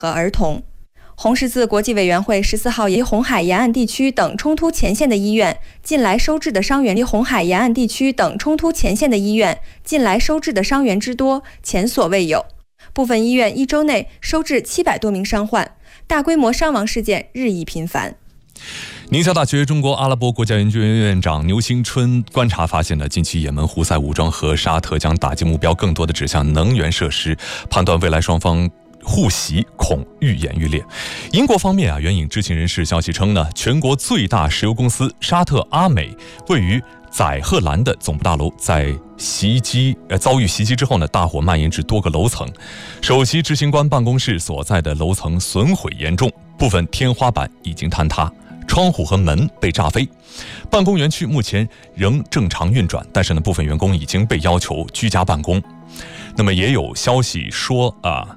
和儿童。红十字国际委员会14号以红海沿岸地区等冲突前线的医院近来收治的伤员，红海沿岸地区等冲突前线的医院近来收治的伤员之多，前所未有。部分医院1周内收治700多名伤患，大规模伤亡事件日益频繁。 宁夏大学中国阿拉伯国家研究院院长牛兴春观察发现了，近期也门胡塞武装和沙特将打击目标更多的指向能源设施，判断未来双方互袭恐愈演愈烈。英国方面援引知情人士消息称呢，全国最大石油公司沙特阿美位于载荷兰的总部大楼在遭遇袭击之后呢，大火蔓延至多个楼层，首席执行官办公室所在的楼层损毁严重，部分天花板已经坍塌，窗户和门被炸飞。办公园区目前仍正常运转，但是呢，部分员工已经被要求居家办公。那么也有消息说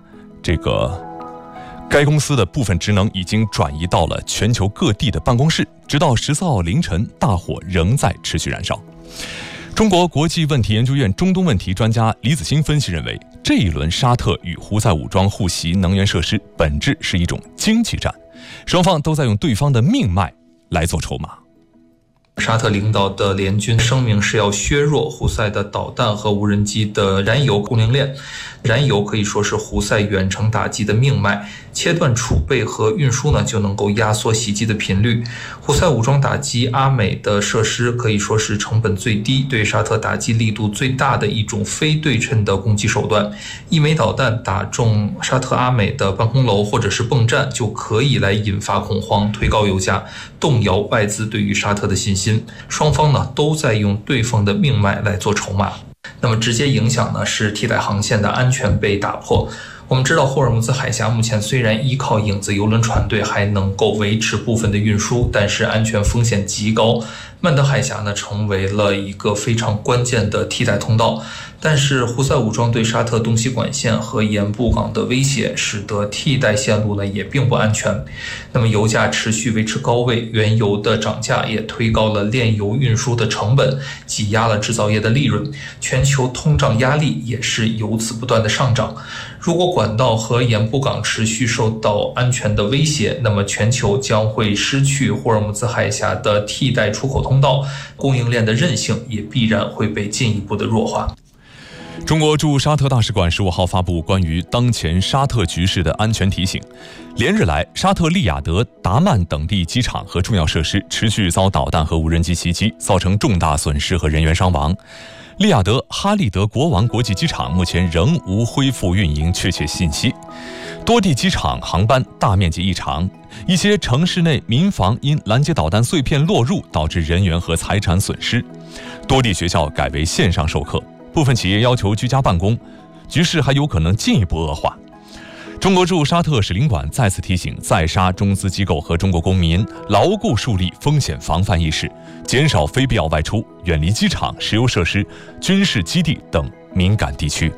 该公司的部分职能已经转移到了全球各地的办公室，直到14号凌晨，大火仍在持续燃烧。中国国际问题研究院中东问题专家李子欣分析认为，这一轮沙特与胡塞武装互袭能源设施，本质是一种经济战，双方都在用对方的命脉来做筹码。 沙特领导的联军声明是要削弱胡塞的导弹和无人机的燃油供应链，燃油可以说是胡塞远程打击的命脉，切断储备和运输呢，就能够压缩袭击的频率。胡塞武装打击阿美的设施可以说是成本最低、对沙特打击力度最大的一种非对称的攻击手段。一枚导弹打中沙特阿美的办公楼或者是泵站，就可以来引发恐慌、推高油价、动摇外资对于沙特的信心。双方呢都在用对方的命脉来做筹码。那么直接影响呢是替代航线的安全被打破。我们知道霍尔木兹海峡目前虽然依靠影子邮轮船队还能够维持部分的运输，但是安全风险极高。曼德海峡呢成为了一个非常关键的替代通道，但是胡塞武装对沙特东西管线和盐布港的威胁，使得替代线路呢也并不安全。那么油价持续维持高位，原油的涨价也推高了炼油运输的成本，挤压了制造业的利润，全球通胀压力也是由此不断的上涨。如果管道和盐布港持续受到安全的威胁，那么全球将会失去霍尔木兹海峡的替代出口通道，供应链的韧性也必然会被进一步的弱化。 中国驻沙特大使馆15号发布关于当前沙特局势的安全提醒。连日来，沙特利雅得、达曼等地机场和重要设施持续遭导弹和无人机袭击，造成重大损失和人员伤亡。利雅得哈利德国王国际机场目前仍无恢复运营确切信息，多地机场航班大面积异常，一些城市内民房因拦截导弹碎片落入导致人员和财产损失，多地学校改为线上授课，部分企业要求居家办公，局势还有可能进一步恶化。中国驻沙特使领馆再次提醒在沙中资机构和中国公民牢固树立风险防范意识，减少非必要外出，远离机场、石油设施、军事基地等敏感地区。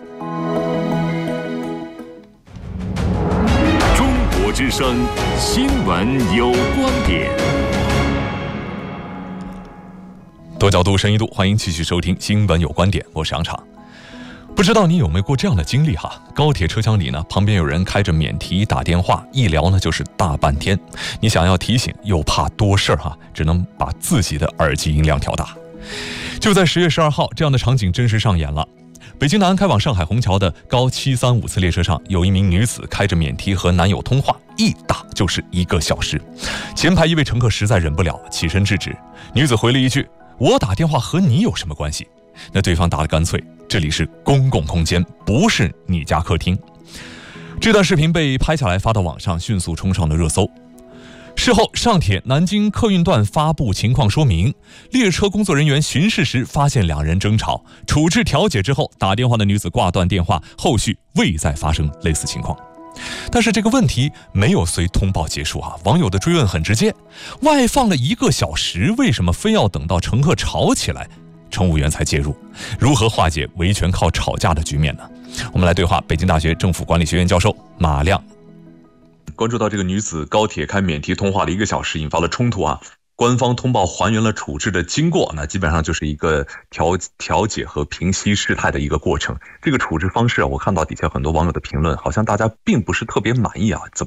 中国之声新闻有观点， 多角度、深一度，欢迎继续收听新闻有观点，我是杨畅。不知道你有没有过这样的经历哈？高铁车厢里呢，旁边有人开着免提打电话，一聊呢就是大半天。你想要提醒，又怕多事儿哈，只能把自己的耳机音量调大。就在10月12号，这样的场景真实上演了。北京南开往上海虹桥的高735次列车上，有一名女子开着免提和男友通话，一打就是1个小时。前排一位乘客实在忍不了，起身制止。女子回了一句：“我打电话和你有什么关系？”那对方答得干脆：“这里是公共空间，不是你家客厅。”这段视频被拍下来发到网上，迅速冲上了热搜。事后，上铁南京客运段发布情况说明，列车工作人员巡视时发现两人争吵，处置调解之后，打电话的女子挂断电话，后续未再发生类似情况。但是这个问题没有随通报结束啊，网友的追问很直接：外放了1个小时，为什么非要等到乘客吵起来，乘务员才介入？如何化解维权靠吵架的局面呢？我们来对话北京大学政府管理学院教授马亮。 关注到这个女子高铁开免提通话了1个小时，引发了冲突啊。 官方通报还原了处置的经过，那基本上就是一个调解和平息事态的一个过程。这个处置方式我看到底下很多网友的评论，好像大家并不是特别满意啊。